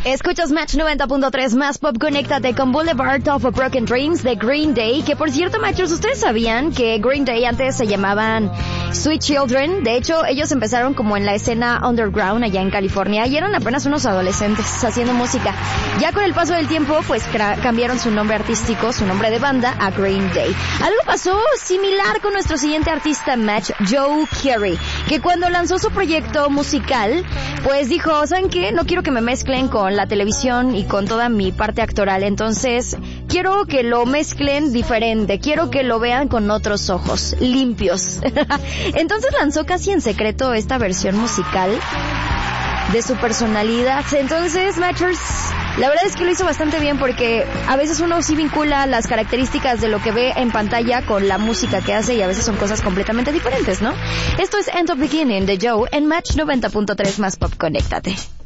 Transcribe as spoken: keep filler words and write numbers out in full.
Escuchas Match noventa punto tres más Pop. Conéctate con Boulevard of Broken Dreams de Green Day, que por cierto, Matchers, ¿ustedes sabían que Green Day antes se llamaban Sweet Children? De hecho, ellos empezaron como en la escena underground allá en California y eran apenas unos adolescentes haciendo música. Ya con el paso del tiempo, pues cambiaron su nombre artístico, su nombre de banda, a Green Day. Algo pasó similar con nuestro siguiente artista Match, Joe Carey, que cuando lanzó su proyecto musical, pues dijo, ¿saben qué? No quiero que me mezclen con la televisión y con toda mi parte actoral, entonces quiero que lo mezclen diferente, quiero que lo vean con otros ojos, limpios. Entonces lanzó casi en secreto esta versión musical de su personalidad. Entonces, Matchers, la verdad es que lo hizo bastante bien, porque a veces uno sí vincula las características de lo que ve en pantalla con la música que hace, y a veces son cosas completamente diferentes, ¿no? Esto es End of Beginning de Joe en Match noventa punto tres más Pop. Conéctate.